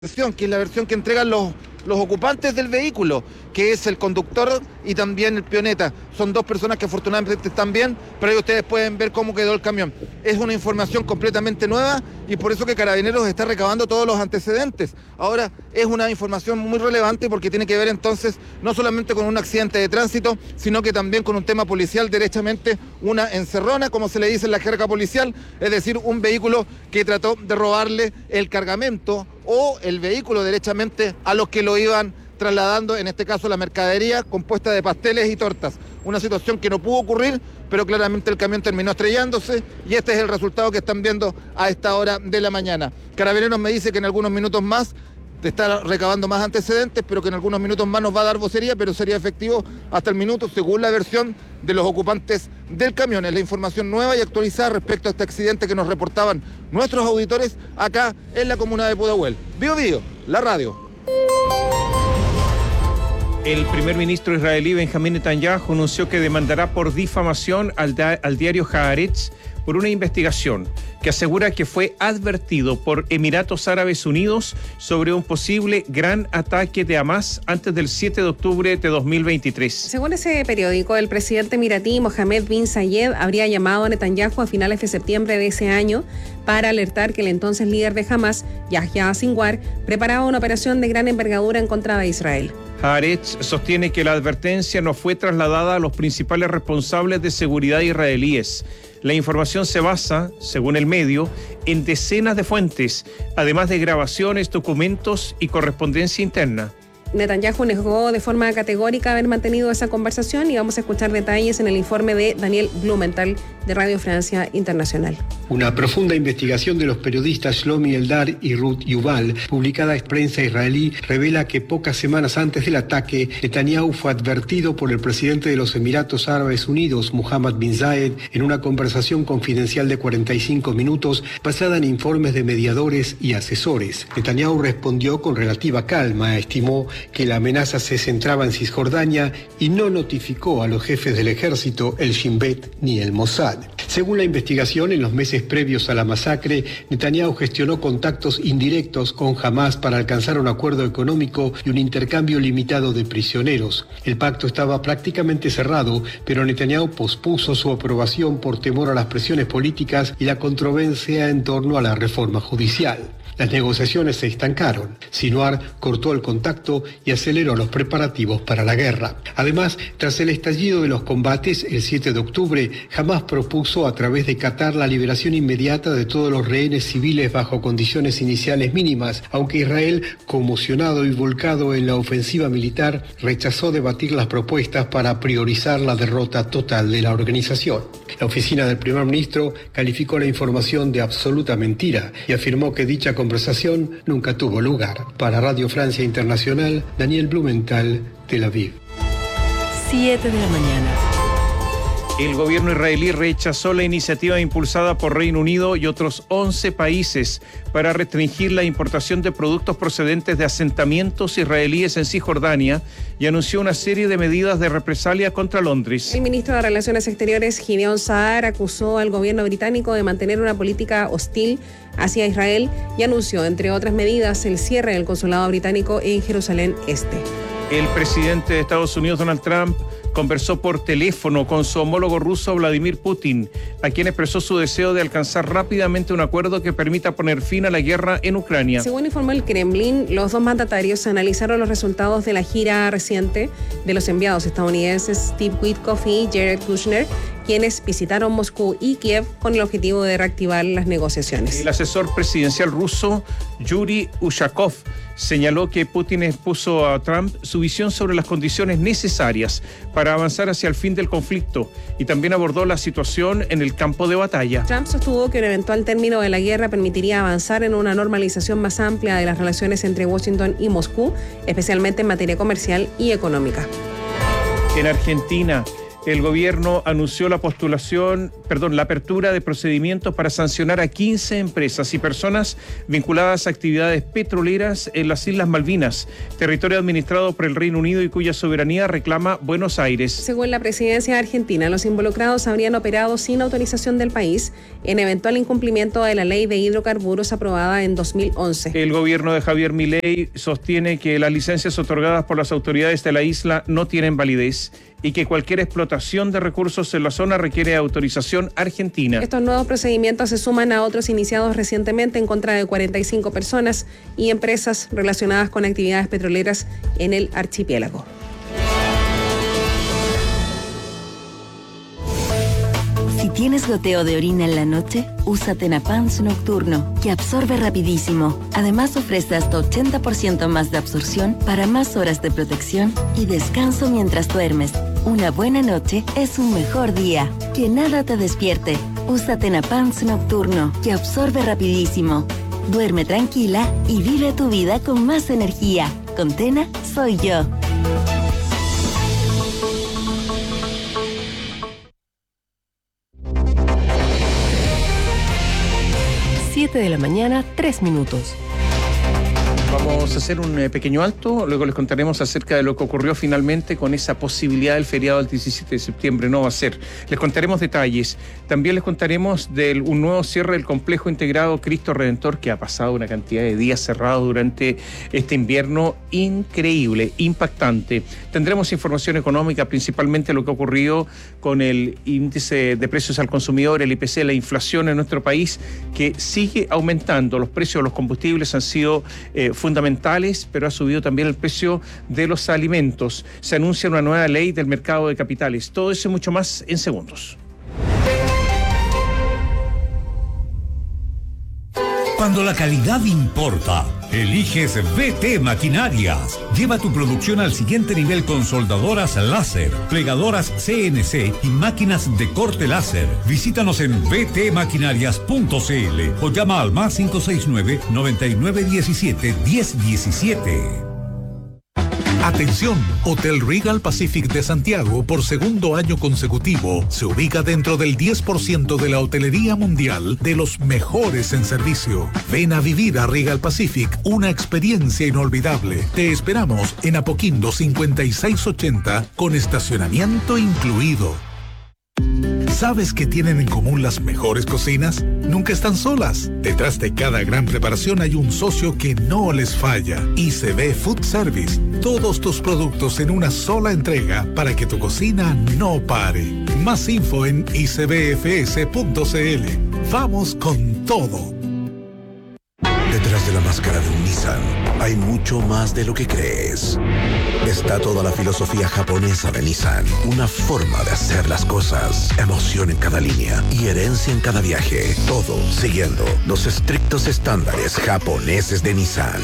versión, que es la versión que entregan los ocupantes del vehículo, que es el conductor y también el peoneta. Son dos personas que afortunadamente están bien, pero ahí ustedes pueden ver cómo quedó el camión. Es una información completamente nueva y por eso que Carabineros está recabando todos los antecedentes. Ahora es una información muy relevante porque tiene que ver entonces no solamente con un accidente de tránsito, sino que también con un tema policial, derechamente una encerrona, como se le dice en la jerga policial, es decir, un vehículo que trató de robarle el cargamento o el vehículo derechamente a los que lo iban trasladando, en este caso la mercadería compuesta de pasteles y tortas. Una situación que no pudo ocurrir, pero claramente el camión terminó estrellándose y este es el resultado que están viendo a esta hora de la mañana. Carabineros me dice que en algunos minutos más está recabando más antecedentes, pero que en algunos minutos más nos va a dar vocería, pero sería efectivo hasta el minuto, según la versión de los ocupantes del camión. Es la información nueva y actualizada respecto a este accidente que nos reportaban nuestros auditores acá en la comuna de Pudahuel. Bio Bio, la radio. El primer ministro israelí Benjamín Netanyahu anunció que demandará por difamación al diario Haaretz por una investigación que asegura que fue advertido por Emiratos Árabes Unidos sobre un posible gran ataque de Hamas antes del 7 de octubre de 2023. Según ese periódico, el presidente emiratí Mohammed bin Zayed habría llamado a Netanyahu a finales de septiembre de ese año para alertar que el entonces líder de Hamas, Yahya Sinwar, preparaba una operación de gran envergadura en contra de Israel. Haaretz sostiene que la advertencia no fue trasladada a los principales responsables de seguridad israelíes. La información se basa, según el medio, en decenas de fuentes, además de grabaciones, documentos y correspondencia interna. Netanyahu negó de forma categórica haber mantenido esa conversación y vamos a escuchar detalles en el informe de Daniel Blumenthal de Radio Francia Internacional. Una profunda investigación de los periodistas Shlomi Eldar y Ruth Yuval, publicada en prensa israelí, revela que pocas semanas antes del ataque, Netanyahu fue advertido por el presidente de los Emiratos Árabes Unidos, Mohammed bin Zayed, en una conversación confidencial de 45 minutos basada en informes de mediadores y asesores. Netanyahu respondió con relativa calma, estimó que la amenaza se centraba en Cisjordania y no notificó a los jefes del ejército, el Shin Bet ni el Mossad. Según la investigación, en los meses previos a la masacre, Netanyahu gestionó contactos indirectos con Hamas para alcanzar un acuerdo económico y un intercambio limitado de prisioneros. El pacto estaba prácticamente cerrado, pero Netanyahu pospuso su aprobación por temor a las presiones políticas y la controversia en torno a la reforma judicial. Las negociaciones se estancaron. Sinwar cortó el contacto y aceleró los preparativos para la guerra. Además, tras el estallido de los combates el 7 de octubre, Hamas propuso a través de Qatar la liberación inmediata de todos los rehenes civiles bajo condiciones iniciales mínimas, aunque Israel, conmocionado y volcado en la ofensiva militar, rechazó debatir las propuestas para priorizar la derrota total de la organización. La oficina del primer ministro calificó la información de absoluta mentira y afirmó que dicha conversación nunca tuvo lugar. Para Radio Francia Internacional, Daniel Blumenthal, Tel Aviv. 7 de la mañana. El gobierno israelí rechazó la iniciativa impulsada por Reino Unido y otros 11 países para restringir la importación de productos procedentes de asentamientos israelíes en Cisjordania y anunció una serie de medidas de represalia contra Londres. El ministro de Relaciones Exteriores, Gideon Saar, acusó al gobierno británico de mantener una política hostil hacia Israel y anunció, entre otras medidas, el cierre del consulado británico en Jerusalén Este. El presidente de Estados Unidos, Donald Trump, conversó por teléfono con su homólogo ruso Vladimir Putin, a quien expresó su deseo de alcanzar rápidamente un acuerdo que permita poner fin a la guerra en Ucrania. Según informó el Kremlin, los dos mandatarios analizaron los resultados de la gira reciente de los enviados estadounidenses Steve Witkoff y Jared Kushner, quienes visitaron Moscú y Kiev con el objetivo de reactivar las negociaciones. El asesor presidencial ruso, Yuri Ushakov, señaló que Putin expuso a Trump su visión sobre las condiciones necesarias para avanzar hacia el fin del conflicto y también abordó la situación en el campo de batalla. Trump sostuvo que un eventual término de la guerra permitiría avanzar en una normalización más amplia de las relaciones entre Washington y Moscú, especialmente en materia comercial y económica. En Argentina, El gobierno anunció la apertura de procedimientos para sancionar a 15 empresas y personas vinculadas a actividades petroleras en las Islas Malvinas, territorio administrado por el Reino Unido y cuya soberanía reclama Buenos Aires. Según la presidencia argentina, los involucrados habrían operado sin autorización del país en eventual incumplimiento de la ley de hidrocarburos aprobada en 2011. El gobierno de Javier Milei sostiene que las licencias otorgadas por las autoridades de la isla no tienen validez y que cualquier explotación de recursos en la zona requiere autorización argentina. Estos nuevos procedimientos se suman a otros iniciados recientemente en contra de 45 personas y empresas relacionadas con actividades petroleras en el archipiélago. Si tienes goteo de orina en la noche, usa Tenapans Nocturno, que absorbe rapidísimo. Además ofrece hasta 80% más de absorción para más horas de protección y descanso mientras duermes. Una buena noche es un mejor día. Que nada te despierte. Usa Tenapans Nocturno, que absorbe rapidísimo. Duerme tranquila y vive tu vida con más energía. Con Tena, soy yo. 7 de la mañana, 3 minutos. Vamos a hacer un pequeño alto, luego les contaremos acerca de lo que ocurrió finalmente con esa posibilidad del feriado del 17 de septiembre. No va a ser. Les contaremos detalles. También les contaremos de un nuevo cierre del complejo integrado Cristo Redentor, que ha pasado una cantidad de días cerrados durante este invierno increíble, impactante. Tendremos información económica, principalmente lo que ha ocurrido con el índice de precios al consumidor, el IPC, la inflación en nuestro país, que sigue aumentando. Los precios de los combustibles han sido fundamentales, pero ha subido también el precio de los alimentos. Se anuncia una nueva ley del mercado de capitales. Todo eso y mucho más en segundos. Cuando la calidad importa, eliges VT Maquinarias. Lleva tu producción al siguiente nivel con soldadoras láser, plegadoras CNC y máquinas de corte láser. Visítanos en vtmaquinarias.cl o llama al +569 9917 1017. Atención, Hotel Regal Pacific de Santiago, por segundo año consecutivo, se ubica dentro del 10% de la hotelería mundial de los mejores en servicio. Ven a vivir a Regal Pacific una experiencia inolvidable. Te esperamos en Apoquindo 5680 con estacionamiento incluido. ¿Sabes qué tienen en común las mejores cocinas? Nunca están solas. Detrás de cada gran preparación hay un socio que no les falla. ICB Food Service. Todos tus productos en una sola entrega para que tu cocina no pare. Más info en icbfs.cl. Vamos con todo. Detrás de la máscara de un Nissan hay mucho más de lo que crees. Está toda la filosofía japonesa de Nissan, una forma de hacer las cosas, emoción en cada línea y herencia en cada viaje, todo siguiendo los estrictos estándares japoneses de Nissan.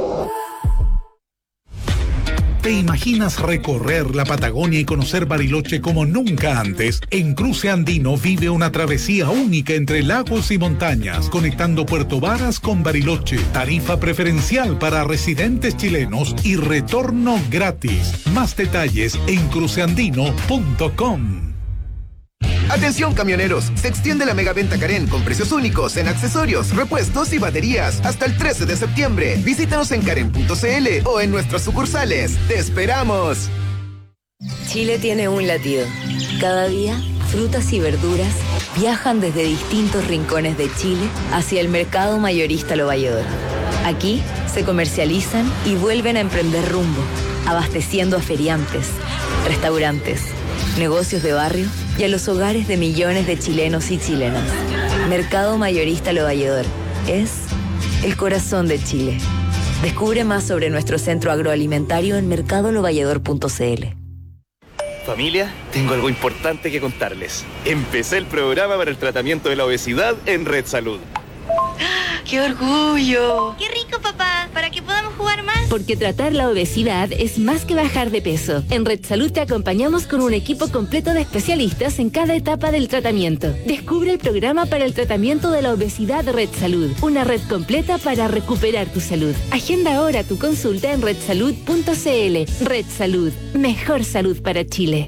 ¿Te imaginas recorrer la Patagonia y conocer Bariloche como nunca antes? En Cruce Andino vive una travesía única entre lagos y montañas, conectando Puerto Varas con Bariloche. Tarifa preferencial para residentes chilenos y retorno gratis. Más detalles en cruceandino.com. Atención camioneros, se extiende la megaventa Karen con precios únicos en accesorios, repuestos y baterías hasta el 13 de septiembre. Visítanos en karen.cl o en nuestras sucursales. ¡Te esperamos! Chile tiene un latido. Cada día, frutas y verduras viajan desde distintos rincones de Chile hacia el mercado mayorista Lo Valledor. Aquí se comercializan y vuelven a emprender rumbo, abasteciendo a feriantes, restaurantes, negocios de barrio y a los hogares de millones de chilenos y chilenas. Mercado Mayorista Lo Valledor es el corazón de Chile. Descubre más sobre nuestro centro agroalimentario en mercadolovalledor.cl. Familia, tengo algo importante que contarles. Empecé el programa para el tratamiento de la obesidad en Red Salud. ¡Qué orgullo! ¡Qué rico, papá! Para que podamos jugar más. Porque tratar la obesidad es más que bajar de peso. En Red Salud te acompañamos con un equipo completo de especialistas en cada etapa del tratamiento. Descubre el programa para el tratamiento de la obesidad Red Salud. Una red completa para recuperar tu salud. Agenda ahora tu consulta en redsalud.cl. Red Salud. Mejor salud para Chile.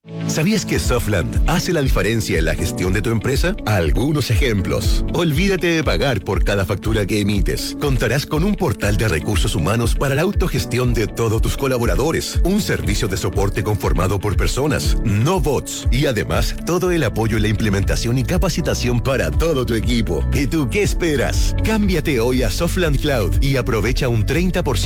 ¿Sabías que Softland hace la diferencia en la gestión de tu empresa? Algunos ejemplos. Olvídate de pagar por cada factura que emites. Contarás con un portal de recursos humanos para la autogestión de todos tus colaboradores. Un servicio de soporte conformado por personas, no bots. Y además, todo el apoyo en la implementación y capacitación para todo tu equipo. ¿Y tú qué esperas? Cámbiate hoy a Softland Cloud y aprovecha un 30%